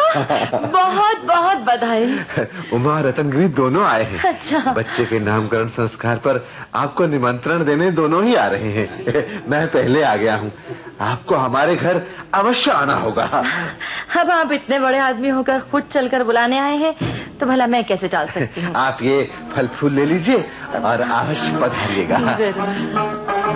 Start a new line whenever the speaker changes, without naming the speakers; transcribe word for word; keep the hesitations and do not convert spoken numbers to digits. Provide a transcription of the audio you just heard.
बहुत बहुत बधाई।
उमा और रतनगिरी दोनों आए हैं।
अच्छा।
बच्चे के नामकरण संस्कार पर आपको निमंत्रण देने दोनों ही आ रहे हैं। मैं पहले आ गया हूँ। आपको हमारे घर अवश्य आना होगा।
अब आप इतने बड़े आदमी होकर खुद चलकर बुलाने आए हैं तो भला मैं कैसे टाल सकती हूँ।
आप ये फल फूल ले लीजिए और अवश्य पधारिएगा।
जरूर।